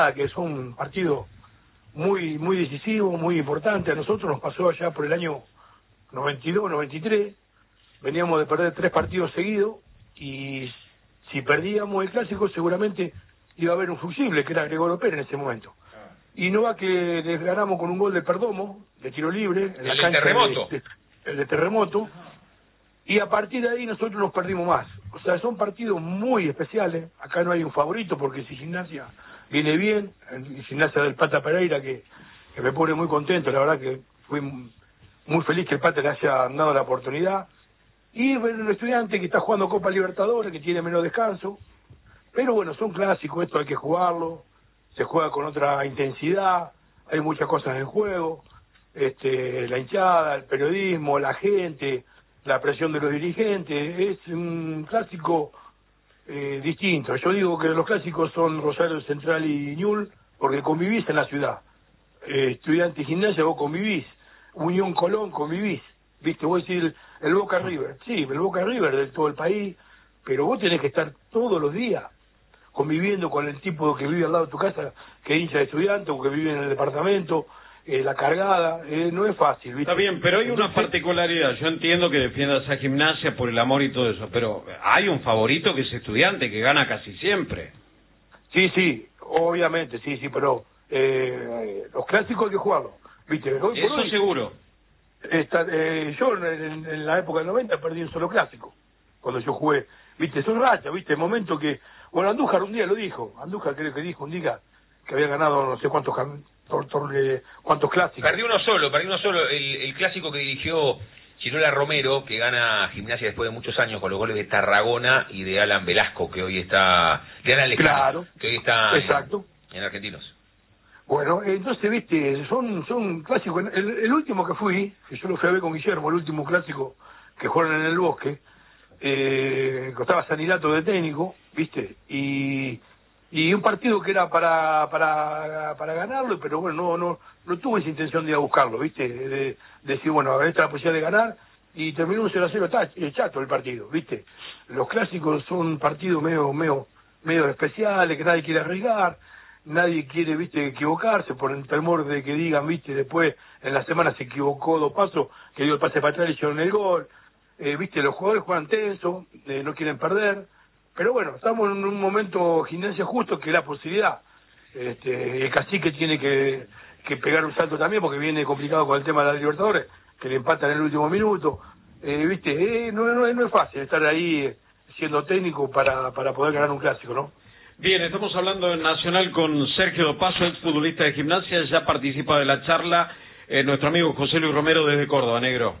que son partidos muy decisivos, muy importantes. A nosotros nos pasó allá por el año 92, 93, veníamos de perder 3 partidos seguidos, y si perdíamos el clásico seguramente iba a haber un fusible, que era Gregorio Pérez en ese momento. Y no va que les ganamos con un gol de Perdomo, de tiro libre, en la cancha Terremoto. el de Terremoto, y a partir de ahí nosotros nos perdimos más. O sea, son partidos muy especiales. Acá no hay un favorito, porque si Gimnasia viene bien, el Gimnasia del Pata Pereira, que me pone muy contento, la verdad que fui muy feliz que el Pata le haya dado la oportunidad. Y el Estudiante, que está jugando Copa Libertadores, que tiene menos descanso. Pero bueno, son clásicos, esto hay que jugarlo, se juega con otra intensidad, hay muchas cosas en juego, la hinchada, el periodismo, la gente, la presión de los dirigentes. Es un clásico distinto. Yo digo que los clásicos son Rosario Central y Ñul, porque convivís en la ciudad. Estudiante y Gimnasia, vos convivís. Unión Colón, convivís. Viste, vos decís el Boca River. Sí, el Boca River de todo el país, pero vos tenés que estar todos los días conviviendo con el tipo que vive al lado de tu casa, que es hincha de Estudiante o que vive en el departamento, la cargada. No es fácil, ¿viste? Está bien, pero hay una particularidad. Yo entiendo que defiendas a Gimnasia por el amor y todo eso, pero hay un favorito que es Estudiante, que gana casi siempre. Sí, obviamente, sí, pero los clásicos hay que jugarlos, ¿viste? Hoy por Eso hoy, seguro. yo en la época del 90 perdí un solo clásico, cuando yo jugué, ¿viste? Son rachas, ¿viste? El momento que... Bueno, Andújar un día lo dijo. Andújar creo que dijo un día que había ganado no sé cuántos clásicos. Perdió uno solo. El clásico que dirigió Chirola Romero, que gana Gimnasia después de muchos años con los goles de Tarragona y de Alan Velasco, que hoy está... De Alan Lejano, claro, que hoy está exacto. En Argentinos. Bueno, entonces, viste, son clásicos. El último que fui, que yo lo fui a ver con Guillermo, el último clásico que jugaron en el Bosque, costaba Saninato de técnico, viste, y un partido que era para ganarlo, pero bueno, no tuve esa intención de ir a buscarlo, viste, de decir, bueno, a ver, esta es la posibilidad de ganar, y terminó un 0-0 chato el partido, viste. Los clásicos son partidos medio especiales, que nadie quiere arriesgar, nadie quiere, viste, equivocarse por el temor de que digan, viste, después en la semana se equivocó 2 pasos, que dio el pase para atrás y hicieron el gol. Viste, los jugadores juegan tenso, no quieren perder, pero bueno, estamos en un momento Gimnasia justo que la posibilidad. El Cacique tiene que pegar un salto también, porque viene complicado con el tema de la Libertadores, que le empatan en el último minuto. Viste, no es fácil estar ahí siendo técnico para poder ganar un clásico, ¿no? Bien, estamos hablando en Nacional con Sergio Dopazo, exfutbolista de Gimnasia. Ya participa de la charla nuestro amigo José Luis Romero desde Córdoba, negro.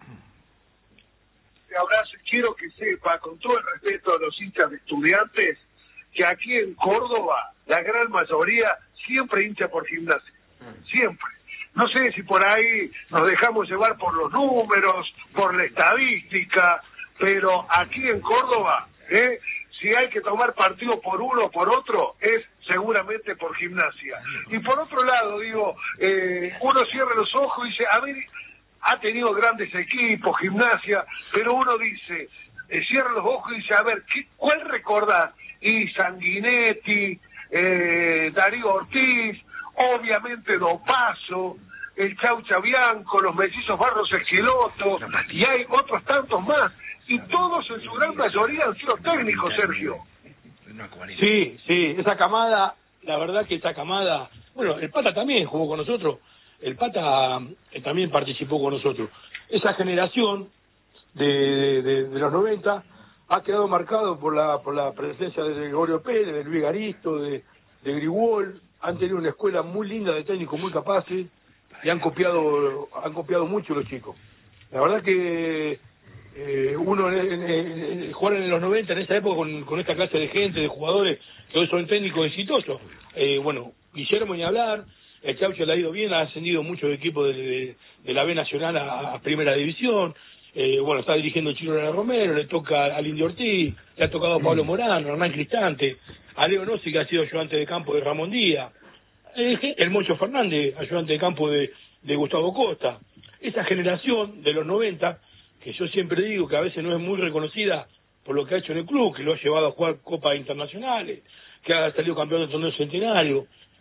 Abrazo, y quiero que sepa, con todo el respeto a los hinchas de Estudiantes, que aquí en Córdoba la gran mayoría siempre hincha por Gimnasia, siempre. No sé si por ahí nos dejamos llevar por los números, por la estadística, pero aquí en Córdoba, si hay que tomar partido por uno o por otro, es seguramente por Gimnasia. Y por otro lado, digo, uno cierra los ojos y dice, a ver, ha tenido grandes equipos, Gimnasia, pero uno dice, cierra los ojos y dice, a ver, ¿cuál recordás? Y Sanguinetti, Darío Ortiz, obviamente Dopazo, el Chaucha Bianco, los mellizos Barros Esquiloto, y hay otros tantos más, y todos en su gran mayoría han sido técnicos, Sergio. Sí, esa camada, la verdad que esa camada, bueno, el Pata también jugó con nosotros, el Pata también participó con nosotros. Esa generación de los 90 ha quedado marcado por la presencia de Gregorio Pérez, de Luis Garisto, de Grigol. Han tenido una escuela muy linda de técnicos muy capaces y han copiado mucho los chicos. La verdad que uno jugar en los 90 en esa época con esta clase de gente, de jugadores que hoy son técnicos exitosos. Bueno, Guillermo ni hablar. El Chaucho le ha ido bien, ha ascendido muchos equipos de la B Nacional a Primera División. Bueno, está dirigiendo Chirola Romero, le toca al Indio Ortiz, le ha tocado a Pablo Morano, a Hernán Cristante, a Leo Nossi, que ha sido ayudante de campo de Ramón Díaz, el Mocho Fernández, ayudante de campo de Gustavo Costa. Esa generación de los 90, que yo siempre digo que a veces no es muy reconocida por lo que ha hecho en el club, que lo ha llevado a jugar copas internacionales, que ha salido campeón del torneo centenario,